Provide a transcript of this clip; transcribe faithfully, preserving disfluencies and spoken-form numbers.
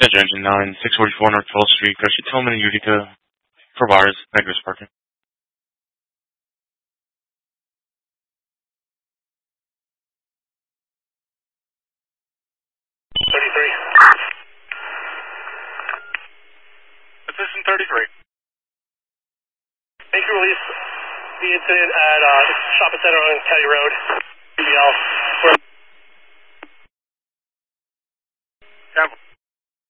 Edge Engine nine, six forty-four North twelfth Street, Gresham Tillman, Utica, for bars, Negros parking. thirty-three. Assistant thirty-three. Thank you, release the incident at uh, the shopping center on County Road, B B L.